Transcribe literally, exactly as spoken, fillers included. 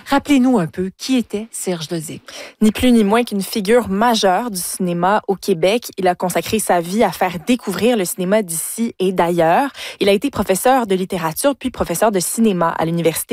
Rappelez-nous un peu qui était Serge Losique. Ni plus ni moins qu'une figure majeure du cinéma au Québec. Il a consacré sa vie à faire découvrir le cinéma d'ici et d'ailleurs. Il a été professeur de littérature puis professeur de cinéma à l'Université